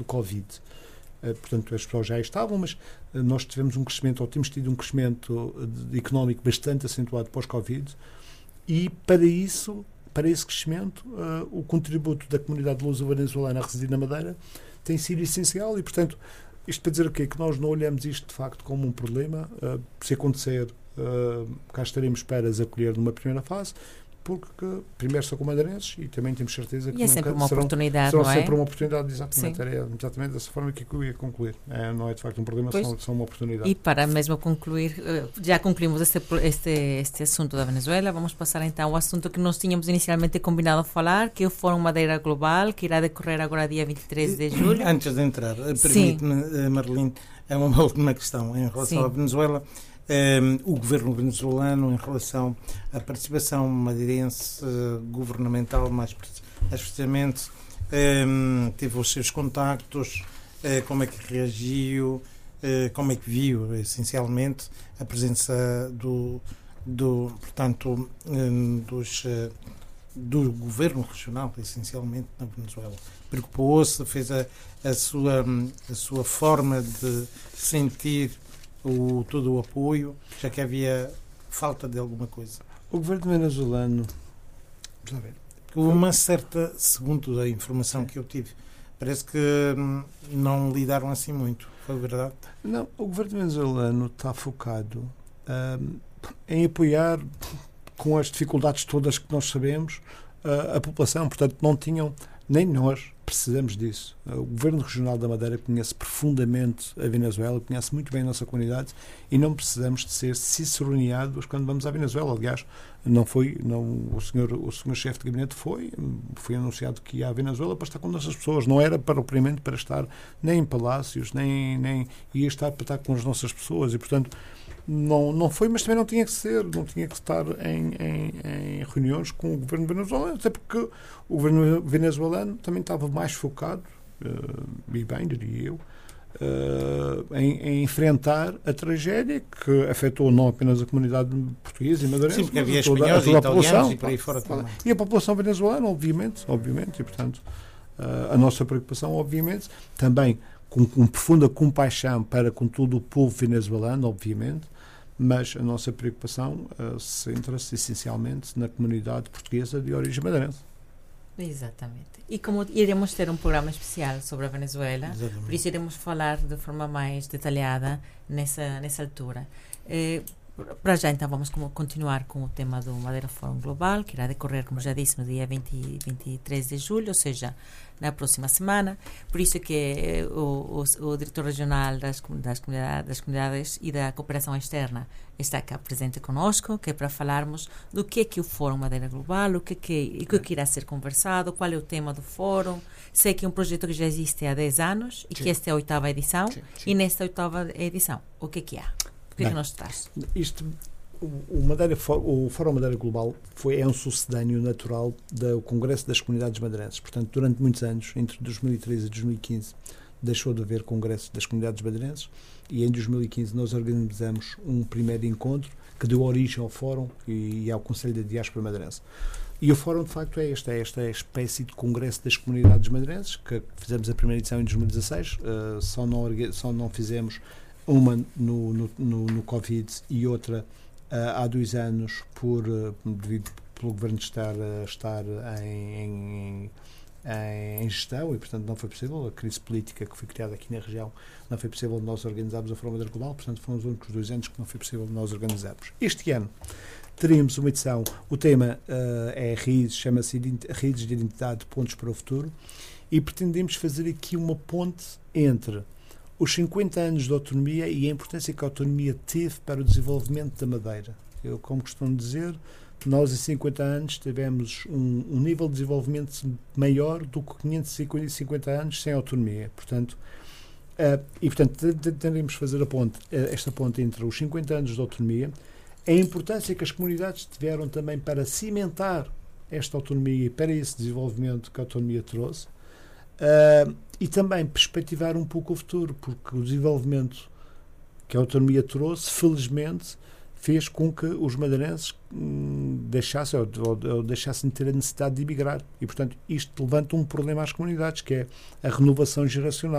do Covid. Portanto, as pessoas já estavam, mas nós tivemos um crescimento, ou temos tido um crescimento económico bastante acentuado pós-Covid, e para esse crescimento, o contributo da comunidade luso-venezuelana a residir na Madeira tem sido essencial e, portanto, isto para dizer o quê? Que nós não olhamos isto de facto como um problema. Se acontecer, cá estaremos para as acolher numa primeira fase, porque primeiro são madeirenses e também temos certeza que é sempre uma oportunidade, serão não é? sempre uma oportunidade, exatamente. Era exatamente dessa forma que eu ia concluir. Não é de facto um problema, são uma oportunidade. E para mesmo concluir, já concluímos este assunto da Venezuela, vamos passar então ao assunto que nós tínhamos inicialmente combinado a falar, que é o Fórum Madeira Global, que irá decorrer agora dia 23 de julho. Antes de entrar, permite-me, Marlene, é uma última questão em relação à Venezuela. O governo venezuelano, em relação à participação madeirense governamental, mais precisamente, teve os seus contactos, como é que reagiu, como é que viu, essencialmente, a presença do governo regional, essencialmente, na Venezuela. Preocupou-se, fez a sua forma de sentir todo o apoio, já que havia falta de alguma coisa. O governo venezuelano, vamos lá ver, uma certa, segundo a informação que eu tive, parece que não lidaram assim muito, foi verdade? Não, o governo venezuelano está focado em apoiar, com as dificuldades todas que nós sabemos, a população. Portanto, não tinham, nem nós precisamos disso. O governo regional da Madeira conhece profundamente a Venezuela, conhece muito bem a nossa comunidade e não precisamos de ser ciceroneados quando vamos à Venezuela. Aliás, o senhor chefe de gabinete foi anunciado que ia à Venezuela para estar com nossas pessoas. Não era propriamente para estar nem em palácios, nem ia estar para estar com as nossas pessoas e, portanto, não foi, mas também não tinha que ser, não tinha que estar em reuniões com o governo venezuelano, até porque o governo venezuelano também estava mais focado, e bem, diria eu, em enfrentar a tragédia que afetou não apenas a comunidade portuguesa e madeirense, porque havia toda a população e por aí fora também. E a população venezuelana, obviamente, e portanto a nossa preocupação, obviamente, também com profunda compaixão para com todo o povo venezuelano, obviamente, mas a nossa preocupação centra-se essencialmente na comunidade portuguesa de origem madeirense. Exatamente. E como iremos ter um programa especial sobre a Venezuela, exatamente, por isso iremos falar de forma mais detalhada nessa altura. Para já, então, vamos continuar com o tema do Madeira Fórum Global, que irá decorrer, como já disse, no dia 23 de julho, ou seja, na próxima semana. Por isso que o diretor regional das comunidades e da cooperação externa está cá presente conosco, que é para falarmos do que é o Fórum Madeira Global, o que irá ser conversado, qual é o tema do fórum. Sei que é um projeto que já existe há 10 anos e que esta é a 8ª edição. Sim. E nesta 8ª edição, o que há? O que é que nos traz? O Fórum Madeira Global é um sucedâneo natural do Congresso das Comunidades Madeirenses. Portanto, durante muitos anos, entre 2013 e 2015, deixou de haver Congresso das Comunidades Madeirenses e em 2015 nós organizamos um primeiro encontro que deu origem ao Fórum e ao Conselho da Diáspora Madeirense. E o Fórum, de facto, é esta espécie de Congresso das Comunidades Madeirenses, que fizemos a primeira edição em 2016, só não fizemos uma no Covid e outra há 2 anos devido pelo governo estar em gestão e, portanto, não foi possível. A crise política que foi criada aqui na região não foi possível nós organizarmos a Fórum Madeira Global, portanto, foram os únicos 2 anos que não foi possível nós organizarmos. Este ano teríamos uma edição, o tema é RIDs, chama-se RIDs de Identidade, Pontos para o Futuro, e pretendemos fazer aqui uma ponte entre os 50 anos de autonomia e a importância que a autonomia teve para o desenvolvimento da Madeira. Eu, como costumo dizer, nós em 50 anos tivemos um nível de desenvolvimento maior do que 550 anos sem autonomia. Portanto, tentaremos fazer esta ponte entre os 50 anos de autonomia, a importância que as comunidades tiveram também para cimentar esta autonomia e para esse desenvolvimento que a autonomia trouxe, e também perspectivar um pouco o futuro, porque o desenvolvimento que a autonomia trouxe, felizmente, fez com que os madeirenses deixassem ou deixassem de ter a necessidade de emigrar. E, portanto, isto levanta um problema às comunidades, que é a renovação geracional.